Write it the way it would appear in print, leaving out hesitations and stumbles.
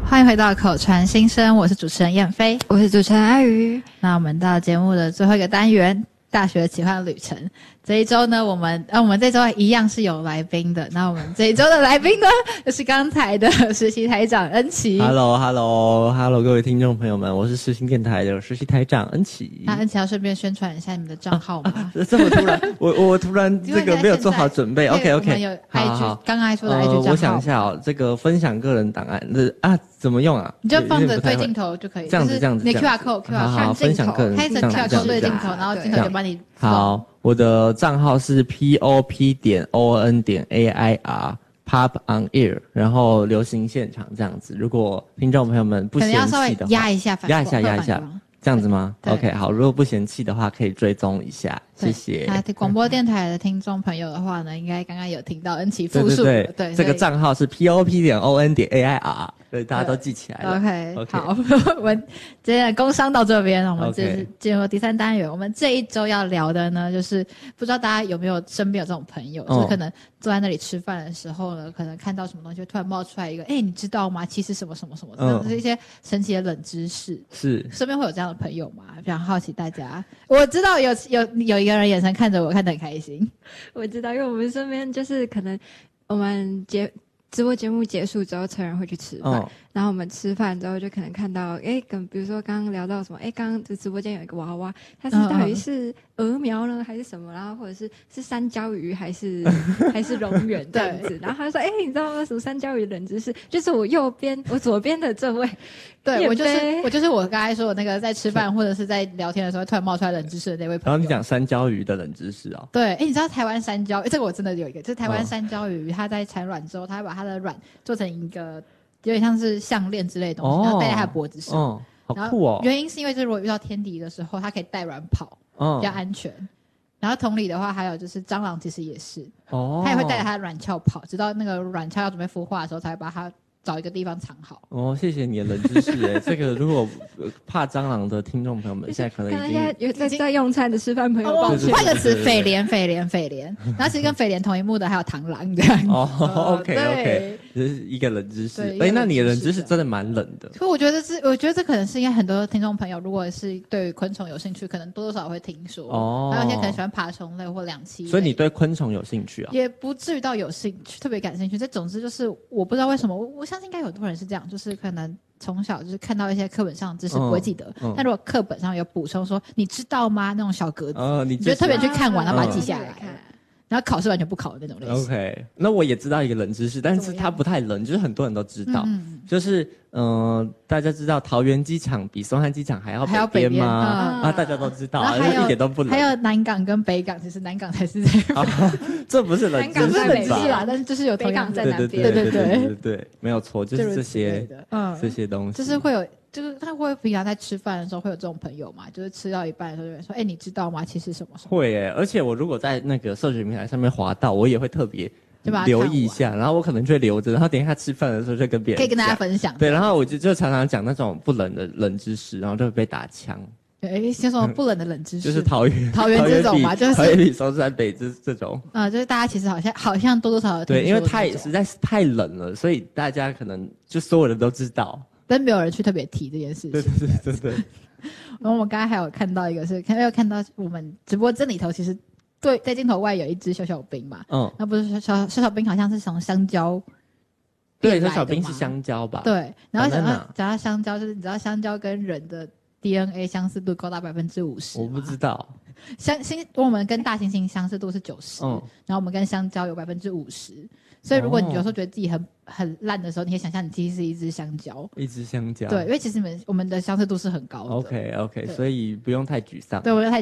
欢迎回到口传心声，我是主持人燕飞， 我是主持人阿鱼。 那我们到节目的最后一个单元，大学奇幻旅程。这一周呢，我们这周一样是有来宾的。那我们这一周的来宾呢，就是刚才的实习台长恩琪。 Hello， 各位听众朋友们，我是世新电台的实习台长恩琪。 那恩琪要顺便宣传一下你们的账号吗？ 这么突然，我突然这个没有做好准备。OK， 我们有 IG， 刚刚说的 IG 账号。 我想一下哦，这个分享个人档案怎么用啊？ 你就放着对镜头就可以， 这样子。 你 QR code 好，分享个人， 开成 QR code 对镜头，然后镜头就帮你。 好，我的账号是 pop.on.air pop on air， 然后流行现场这样子。如果听众朋友们不嫌弃的话， 可能要稍微压一下， 这样子吗 ？OK， 好，如果不嫌弃的话，可以追踪一下，谢谢。 广播电台的听众朋友的话呢，应该刚刚有听到恩琪复述， 对，这个账号是 pop.on.air， 对，大家都记起来了。 OK， 好，我们今天的工商到这边，我们进入第三单元。我们这一周要聊的呢，就是不知道大家有没有身边有这种朋友，就是可能坐在那里吃饭的时候呢，可能看到什么东西，就突然冒出来一个，你知道吗？其实什么什么什么，就是一些神奇的冷知识。 是， 身边会有这样的朋友吗？非常好奇大家。我知道有一个人眼神看着我，看得很开心。 我知道，因为我们身边就是可能我们直播节目结束之后，成人会去吃饭，然后我们吃饭之后就可能看到，比如说刚刚聊到什么，刚刚直播间有一个娃娃，它是到底是鹅苗呢，还是什么？然后或者是山椒鱼还是龙源这样子？然后他就说，你知道吗？什么山椒鱼冷知识？就是我左边的这位， 对我就是我刚才说的那个在吃饭或者是在聊天的时候突然冒出来冷知识的那位朋友。 然后你讲山椒鱼的冷知识哦。 对，你知道台湾山椒，这个我真的有一个，就是台湾山椒鱼，它在产卵之后，它会把它的卵做成一个有点像是项链之类的东西，然后戴在它的脖子上。 好酷哦！ 原因是因为就是如果遇到天敌的时候，它可以带卵跑，比较安全。然后同理的话，还有就是蟑螂其实也是，它也会带着它的卵鞘跑，直到那个卵鞘要准备孵化的时候，才会把它找一个地方藏好。 谢谢你的冷知识这个如果怕蟑螂的听众朋友们，现在可能已经有在用餐的吃饭朋友， 换个词，匪廉。然后其实跟匪廉同一幕的还有螳螂这样。 OK， 这是一个冷知识。那你的冷知识真的蛮冷的。 所以我觉得这可能是因为很多听众朋友，如果是对昆虫有兴趣，可能多多少少会听说。还有一些可能喜欢爬虫类或两栖类。 所以你对昆虫有兴趣啊？ 也不至于到有兴趣，特别感兴趣。这总之就是我不知道为什么，我相信应该有很多人是这样，就是可能从小就是看到一些课本上的知识不会记得，但如果课本上有补充说你知道吗那种小格子，你就特别去看完，然后把它记下来。然后考试完全不考的那种类型。 OK， 那我也知道一个冷知识，但是它不太冷，就是很多人都知道，就是大家知道桃园机场比松山机场还要北边吗？大家都知道，一点都不冷。 还有南港跟北港，其实南港才是这不是冷知识， 南港在北边啦，但是就是有北港在南边。 对，没有错，就是这些东西， 就是会有。就是他会平常在吃饭的时候会有这种朋友嘛？就是吃到一半的时候有人说：“你知道吗？其实什么什么。” 会而且我如果在那个社群平台上面滑到，我也会特别留意一下，然后我可能就会留着，然后等一下吃饭的时候就跟别人可以跟大家分享。 对，然后我就常常讲那种不冷的冷知识，然后就会被打枪。 先说不冷的冷知识， 就是桃园这种嘛，就是桃园比松山北这种。 就是大家其实好像多多少少对，因为实在是太冷了，所以大家可能就所有人都知道。 但没有人去特别提这件事情。 对。 然后我们刚才还有看到一个是，看到我们直播间里头，其实对在镜头外有一只小小兵嘛。那不是小兵好像是从香蕉。 对，小兵是香蕉吧？ 对，然后讲到香蕉，就是你知道香蕉跟人的 DNA 相似度高达50%。 我不知道。 我们跟大猩猩相似度是90%，然后我们跟香蕉有50%。所以如果你有时候觉得自己很烂的时候，你可以想象你其实是一只香蕉。 一只香蕉。 对，因为其实我们的相似度是很高的。 OK， 所以不用太沮丧。 对，不用太